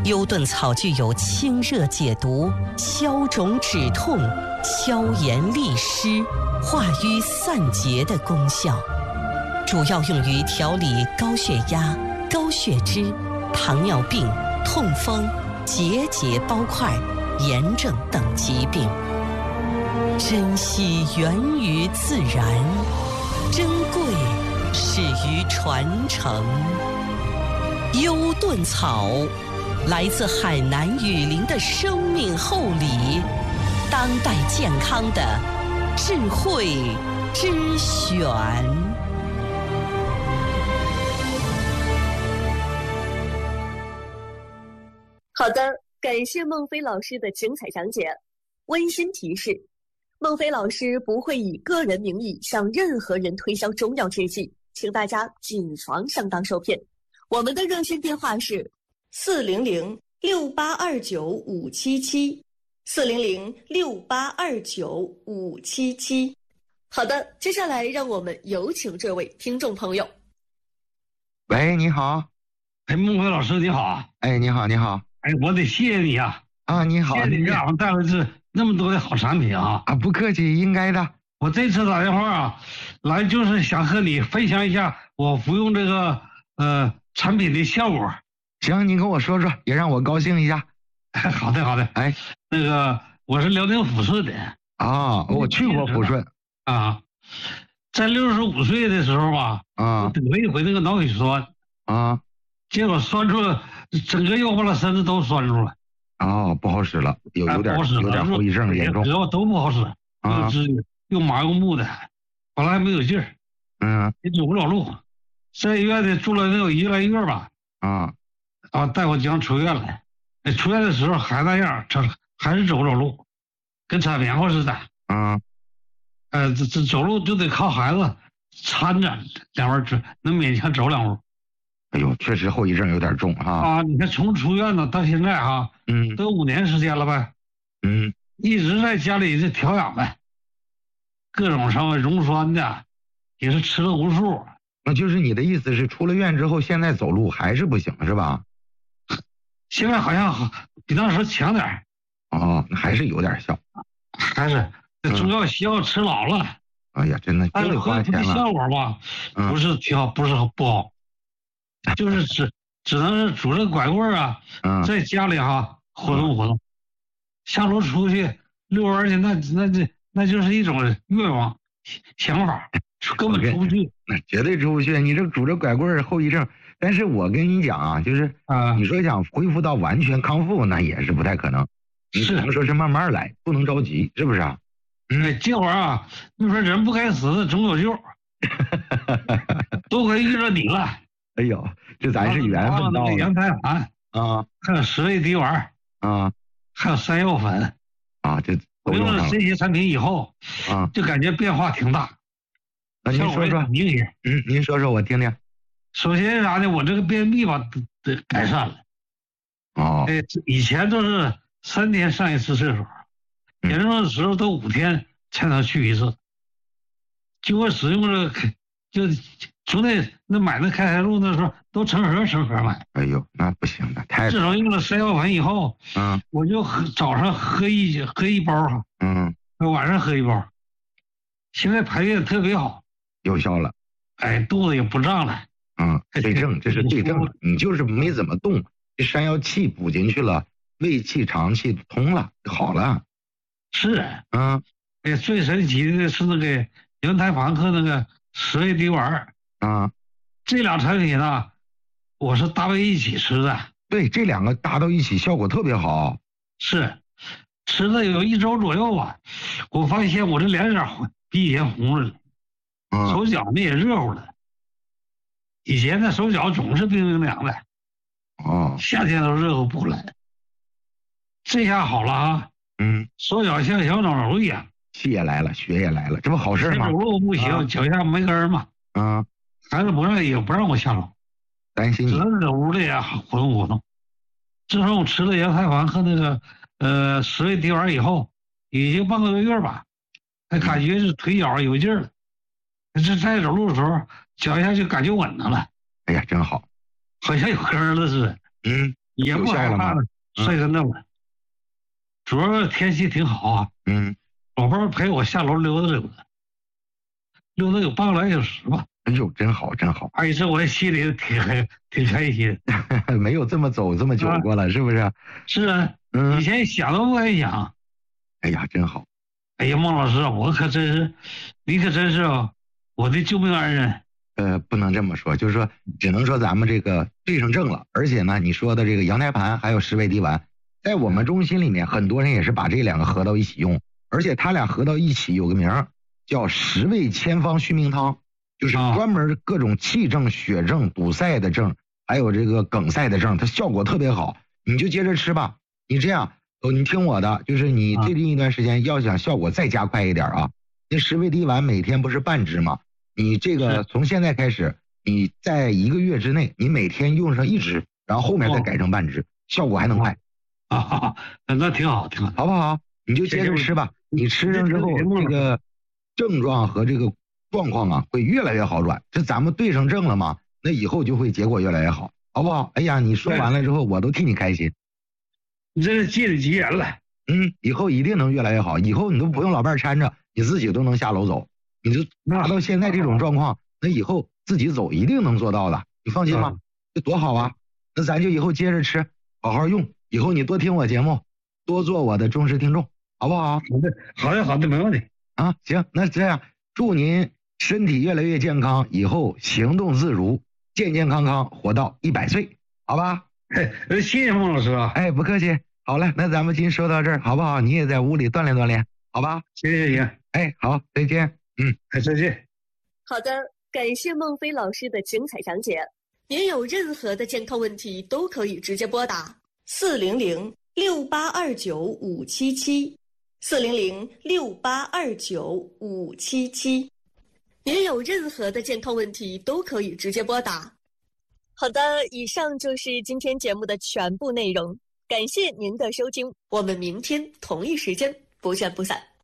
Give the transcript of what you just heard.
优顿草具有清热解毒、消肿止痛、消炎利湿、化瘀散结的功效，主要用于调理高血压、高血脂、糖尿病、痛风、结节包块、炎症等疾病。珍惜源于自然，珍贵始于传承。优顿草，来自海南雨林的生命厚礼，当代健康的智慧之选。 好的，感谢孟非老师的精彩讲解。温馨提示：孟非老师不会以个人名义向任何人推销中药制剂，请大家谨防上当受骗。我们的热线电话是400-6829-577，400-6829-577。好的，接下来让我们有请这位听众朋友。 喂，你好。 哎，孟非老师你好啊。 哎，你好，你好。 哎，我得谢谢你啊。 啊，你好。 谢谢你给俺们带来那么多的好产品啊。 啊，不客气，应该的。 我这次打电话啊，来就是想和你分享一下我服用这个产品的效果。 行，你跟我说说，也让我高兴一下。 好的，好的。哎，那个我是辽宁抚顺的。 啊，我去过抚顺。 啊，在65岁的时候吧，我得了一回那个脑血栓。 啊， 结果酸出了，整个腰巴了身子都酸出了。 哦，不好使了，有点后遗症严重。 主要都不好使，又麻又木的，后来还没有劲儿。也走不了路。在医院里住了能有1个来月吧。大夫将出院了。出院的时候还那样，还是走不了路，跟铲棉花似的。这走路就得靠孩子搀着，两边能勉强走2步。 哎呦，确实后遗症有点重哈。 你看从出院呢到现在哈，都5年时间了呗。一直在家里这调养呗，各种什么溶栓的，也是吃了无数。 那就是你的意思是出了院之后，现在走路还是不行是吧？ 现在好像比那时候强点。 那还是有点效。 还是这中药西药吃老了。 哎呀，真的但是恢复的效果吧，不是挺好，不是不好。就是只能是拄着拐棍啊，在家里哈活动活动，下楼出去遛弯去，那就是一种愿望想法，根本出不去。 那绝对出不去，你这拄着拐棍后遗症。但是我跟你讲啊，就是你说想恢复到完全康复，那也是不太可能。你只能说是慢慢来，不能着急，是不是啊？ 这会儿啊，你说人不该死总有救，都快遇着你了。 哎呦，这咱是缘分到了。 羊胎盘还有10味滴丸还有山药粉这我用了这些产品以后就感觉变化挺大。 那您说说，您说说我听听。 首先是啥呢？我这个便秘吧得改善了。以前都是3天上一次厕所，严重的时候都5天才能去一次。就我使用这个，就从那买那开塞露那时候都成盒买。 哎呦，那不行的，太。 自从用了山药粉以后，我就早上喝一包哈，晚上喝1包，现在排便特别好， 有效了。 肚子也不胀了。 对症，这是对症，你就是没怎么动，这山药气补进去了，胃气肠气通了，好了。 是。最神奇的是那个羊胎盘和那个10味滴丸。这俩产品呢，我是搭配一起吃的。 对，这2个搭到一起效果特别好。 是，吃了有1周左右吧，我发现我这脸色比以前红了，手脚呢也热乎了。以前的手脚总是冰冰凉的，夏天都热乎不来。这下好了啊，手脚像小长肉一样， 气也来了，血也来了，这不好事吗？ 走路不行，脚下没根嘛。孩子也不让我下楼， 担心你， 只能在屋里活动活动。自从我吃了羊胎盘和那个10味滴丸以后，已经半个月吧，感觉是腿脚有劲儿了。这在走路的时候，脚下就感觉稳当了。 哎呀，真好， 好像有根了似的。 也不害怕了，晒成那么。主要天气挺好啊，老伴陪我下楼溜达溜达，溜达有半个来小时吧。 哎呦，真好真好！ 哎，这我心里挺开心， 没有这么走这么久过了，是不是？ 是啊，以前想都不敢想。 哎呀，真好！ 哎呀，孟老师，你可真是我的救命恩人。 不能这么说，就是说，只能说咱们这个对上症了。而且呢，你说的这个羊胎盘还有十味地丸，在我们中心里面，很多人也是把这两个合到一起用，而且它俩合到一起有个名叫十味千方续命汤。就是专门各种气症、血症、堵塞的症，还有这个梗塞的症，它效果特别好。你就接着吃吧。你这样，你听我的，就是你最近一段时间要想效果再加快一点啊，那十味地丸每天不是半支吗？你这个从现在开始，你在1个月之内，你每天用上1支，然后后面再改成半支，效果还能快。 那挺好，挺好， 好不好？你就接着吃吧。你吃上之后，这个症状和这个状况啊，会越来越好转。这咱们对上症了嘛，那以后就会结果越来越好，好不好？哎呀，你说完了之后，我都替你开心。 你这是记得吉言了。 以后一定能越来越好。以后你都不用老伴搀着，你自己都能下楼走。你就拿到现在这种状况，那以后自己走一定能做到的，你放心吧。这多好啊！那咱就以后接着吃，好好用。以后你多听我节目，多做我的忠实听众，好不好？ 好的，没问题啊。行，那这样祝您身体越来越健康，以后行动自如，健健康康活到100岁，好吧？ 谢谢孟老师啊！ 哎，不客气。好了，那咱们今天说到这儿，好不好？你也在屋里锻炼锻炼，好吧？ 谢。 哎，好，再见。 再见。 好的，感谢孟非老师的精彩讲解。您有任何的健康问题，都可以直接拨打400-6829-577，400-6829-577。您有任何的健康问题，都可以直接拨打。好的，以上就是今天节目的全部内容，感谢您的收听，我们明天同一时间不见不散。